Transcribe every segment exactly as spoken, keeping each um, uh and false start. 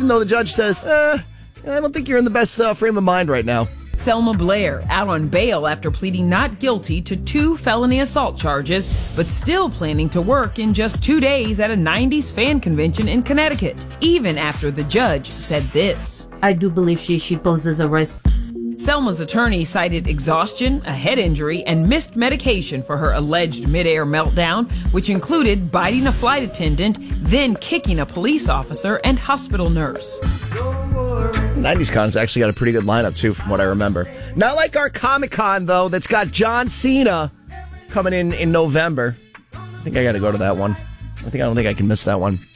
even though the judge says, eh, I don't think you're in the best uh, frame of mind right now. Selma Blair out on bail after pleading not guilty to two felony assault charges, but still planning to work in just two days at a nineties fan convention in Connecticut, even after the judge said this. I do believe she, she poses a risk. Selma's attorney cited exhaustion, a head injury, and missed medication for her alleged midair meltdown, which included biting a flight attendant, then kicking a police officer and hospital nurse. nineties Con's actually got a pretty good lineup, too, from what I remember. Not like our Comic-Con, though, that's got John Cena coming in in November. I think I got to go to that one. I think I don't think I can miss that one.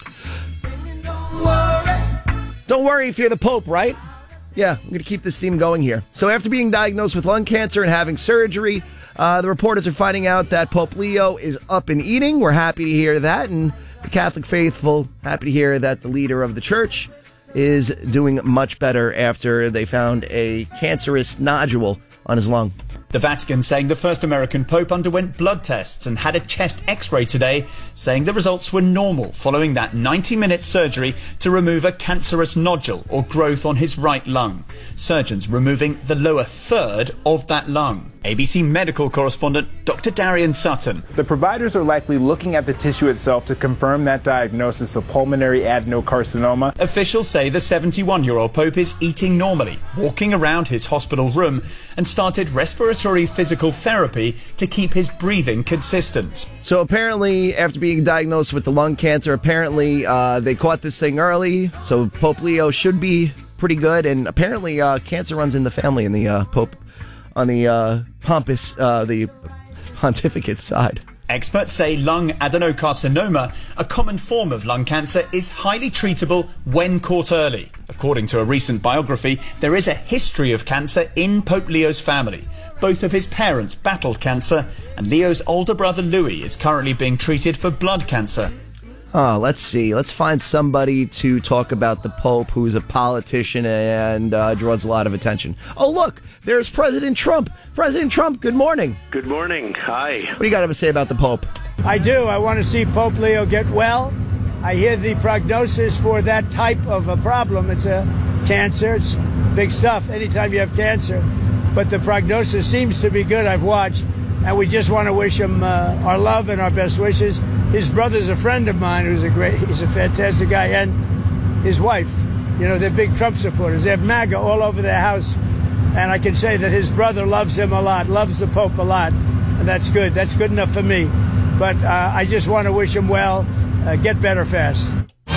Don't worry if you're the Pope, right? Yeah, I'm going to keep this theme going here. So after being diagnosed with lung cancer and having surgery, uh, the reporters are finding out that Pope Leo is up and eating. We're happy to hear that. And the Catholic faithful, happy to hear that the leader of the church is doing much better after they found a cancerous nodule on his lung. The Vatican saying the first American pope underwent blood tests and had a chest x-ray today, saying the results were normal following that ninety-minute surgery to remove a cancerous nodule or growth on his right lung. Surgeons removing the lower third of that lung. A B C medical correspondent Doctor Darian Sutton. The providers are likely looking at the tissue itself to confirm that diagnosis of pulmonary adenocarcinoma. Officials say the seventy-one-year-old pope is eating normally, walking around his hospital room, and started respiratory physical therapy to keep his breathing consistent. So apparently, after being diagnosed with the lung cancer, apparently uh, they caught this thing early, so Pope Leo should be pretty good, and apparently uh, cancer runs in the family in the uh, Pope on the uh, pompous, uh, the pontificate side. Experts say lung adenocarcinoma, a common form of lung cancer, is highly treatable when caught early. According to a recent biography, there is a history of cancer in Pope Leo's family. Both of his parents battled cancer, and Leo's older brother Louis is currently being treated for blood cancer. Oh, let's see. Let's find somebody to talk about the Pope who's a politician and uh, draws a lot of attention. Oh, look, there's President Trump. President Trump, good morning. Good morning. Hi. What do you got to say about the Pope? I do. I want to see Pope Leo get well. I hear the prognosis for that type of a problem. It's a cancer. It's big stuff anytime you have cancer. But the prognosis seems to be good. I've watched. And we just want to wish him uh, our love and our best wishes. His brother's a friend of mine who's a great, he's a fantastic guy. And his wife, you know, they're big Trump supporters. They have MAGA all over their house. And I can say that his brother loves him a lot, loves the Pope a lot. And that's good. That's good enough for me. But uh, I just want to wish him well. Uh, get better fast.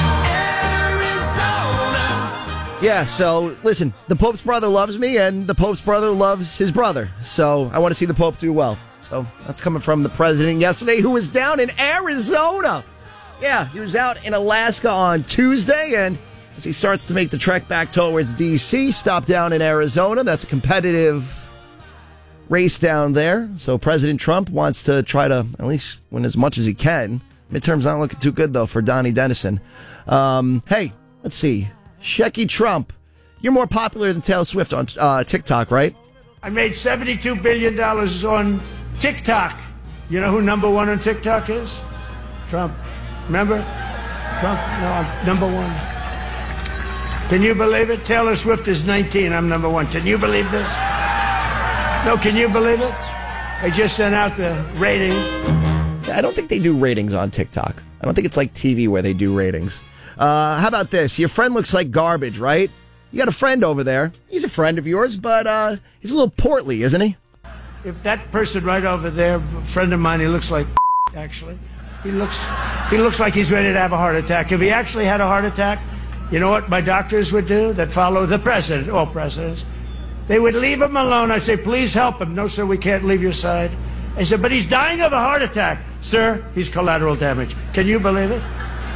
Yeah, so listen, the Pope's brother loves me, and the Pope's brother loves his brother. So I want to see the Pope do well. So that's coming from the president yesterday, who was down in Arizona. Yeah, he was out in Alaska on Tuesday, and as he starts to make the trek back towards D C, stopped down in Arizona. That's a competitive race down there. So President Trump wants to try to at least win as much as he can. Midterm's not looking too good, though, for Donnie Dennison. Um, hey, let's see. Shecky Trump, you're more popular than Taylor Swift on uh, TikTok, right? I made seventy-two billion dollars on TikTok. You know who number one on TikTok is? Trump. Remember? Trump? No, I'm number one. Can you believe it? Taylor Swift is nineteen. I'm number one. Can you believe this? No, can you believe it? I just sent out the rating. I don't think they do ratings on TikTok. I don't think it's like T V where they do ratings. Uh, how about this? Your friend looks like garbage, right? You got a friend over there. He's a friend of yours, but uh, he's a little portly, isn't he? If that person right over there, a friend of mine, he looks like actually. He looks he looks like he's ready to have a heart attack. If he actually had a heart attack, you know what my doctors would do that follow the president, all presidents? They would leave him alone. I say, please help him. No, sir, we can't leave your side. I said, but he's dying of a heart attack. Sir, he's collateral damage. Can you believe it?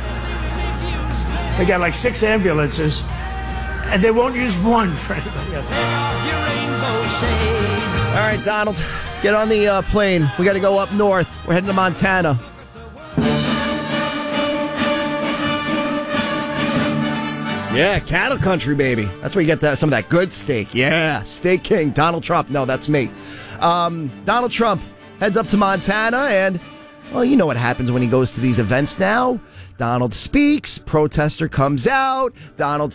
They got like six ambulances, and they won't use one for anybody else. All right, Donald, get on the uh, plane. We got to go up north. We're heading to Montana. Yeah, cattle country, baby. That's where you get that, some of that good steak. Yeah, Steak King, Donald Trump. No, that's me. Um, Donald Trump heads up to Montana, and, well, you know what happens when he goes to these events now. Donald speaks, protester comes out, Donald